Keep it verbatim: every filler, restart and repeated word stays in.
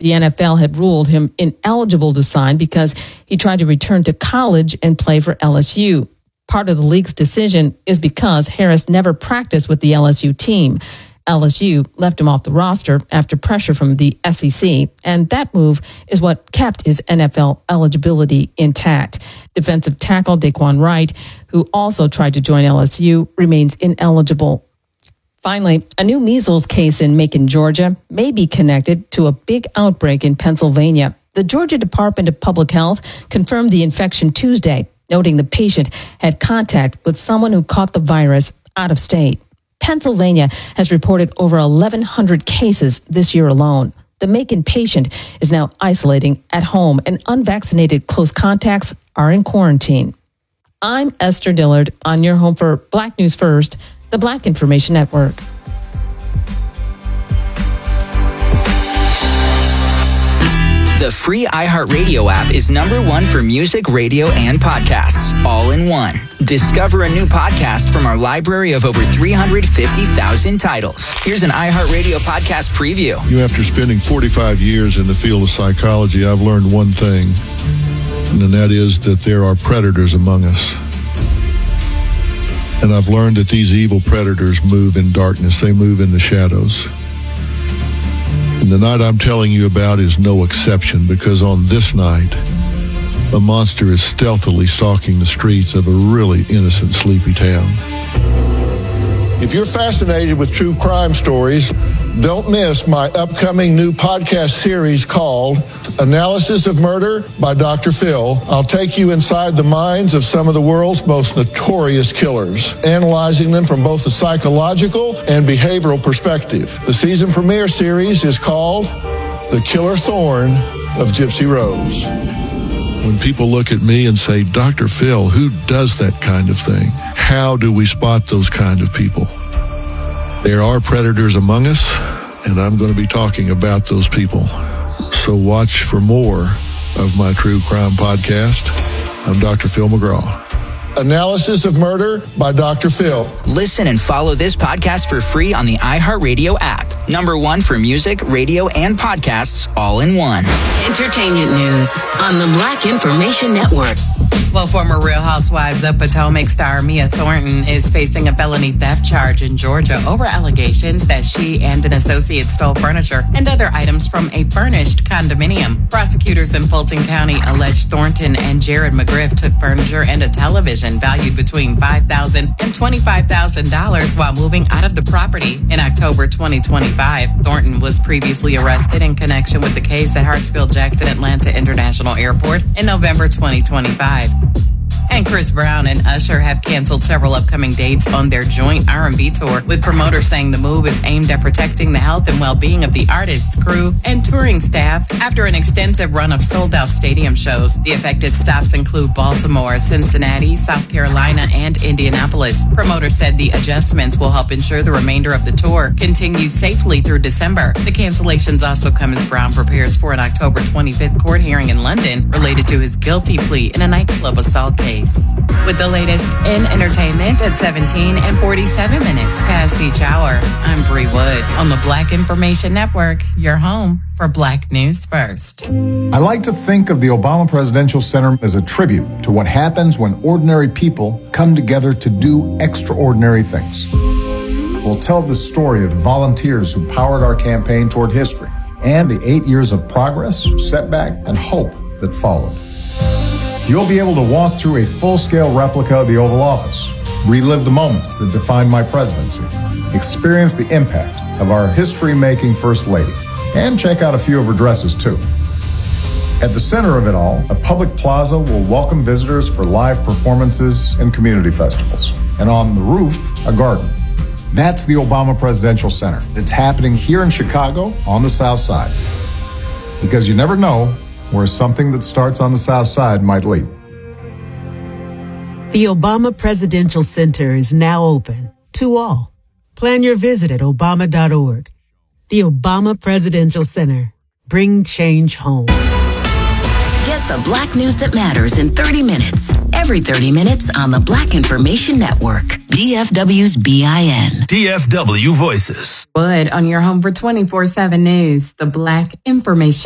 The N F L had ruled him ineligible to sign because he tried to return to college and play for L S U. Part of the league's decision is because Harris never practiced with the L S U team. L S U left him off the roster after pressure from the S E C, and that move is what kept his N F L eligibility intact. Defensive tackle Daquan Wright, who also tried to join L S U, remains ineligible. Finally, a new measles case in Macon, Georgia, may be connected to a big outbreak in Pennsylvania. The Georgia Department of Public Health confirmed the infection Tuesday, noting the patient had contact with someone who caught the virus out of state. Pennsylvania has reported over eleven hundred cases this year alone. The Macon patient is now isolating at home, and unvaccinated close contacts are in quarantine. I'm Esther Dillard on your home for Black News First, the Black Information Network. The free iHeartRadio app is number one for music, radio, and podcasts, all in one. Discover a new podcast from our library of over three hundred fifty thousand titles. Here's an iHeartRadio podcast preview. You, after spending forty-five years in the field of psychology, I've learned one thing, and that is that there are predators among us. And I've learned that these evil predators move in darkness. They move in the shadows. And the night I'm telling you about is no exception, because on this night, a monster is stealthily stalking the streets of a really innocent, sleepy town. If you're fascinated with true crime stories, don't miss my upcoming new podcast series called Analysis of Murder by Doctor Phil. I'll take you inside the minds of some of the world's most notorious killers, analyzing them from both a psychological and behavioral perspective. The season premiere series is called The Killer Thorn of Gypsy Rose. When people look at me and say, Doctor Phil, who does that kind of thing? How do we spot those kind of people? There are predators among us, and I'm going to be talking about those people. So watch for more of my true crime podcast. I'm Doctor Phil McGraw. Analysis of Murder by Doctor Phil. Listen and follow this podcast for free on the iHeartRadio app. Number one for music, radio, and podcasts, all in one. Entertainment news on the Black Information Network. Well, former Real Housewives of Potomac star Mia Thornton is facing a felony theft charge in Georgia over allegations that she and an associate stole furniture and other items from a furnished condominium. Prosecutors in Fulton County allege Thornton and Jared McGriff took furniture and a television valued between five thousand dollars and twenty-five thousand dollars while moving out of the property in October twenty twenty-five. Thornton was previously arrested in connection with the case at Hartsfield-Jackson Atlanta International Airport in November twenty twenty-five. And Chris Brown and Usher have canceled several upcoming dates on their joint R and B tour, with promoters saying the move is aimed at protecting the health and well-being of the artists, crew, and touring staff after an extensive run of sold-out stadium shows. The affected stops include Baltimore, Cincinnati, South Carolina, and Indianapolis. Promoters said the adjustments will help ensure the remainder of the tour continues safely through December. The cancellations also come as Brown prepares for an October twenty-fifth court hearing in London related to his guilty plea in a nightclub assault case. With the latest in entertainment at seventeen and forty-seven minutes past each hour, I'm Bree Wood on the Black Information Network, your home for Black News First. I like to think of the Obama Presidential Center as a tribute to what happens when ordinary people come together to do extraordinary things. We'll tell the story of the volunteers who powered our campaign toward history and the eight years of progress, setback, and hope that followed. You'll be able to walk through a full-scale replica of the Oval Office, relive the moments that defined my presidency, experience the impact of our history-making First Lady, and check out a few of her dresses, too. At the center of it all, a public plaza will welcome visitors for live performances and community festivals. And on the roof, a garden. That's the Obama Presidential Center. It's happening here in Chicago on the South Side. Because you never know where something that starts on the South Side might lead. The Obama Presidential Center is now open to all. Plan your visit at obama dot org. The Obama Presidential Center. Bring change home. Get the Black news that matters in thirty minutes. Every thirty minutes on the Black Information Network. D F W's B I N. D F W Voices. Wood on your home for twenty-four seven News, the Black Information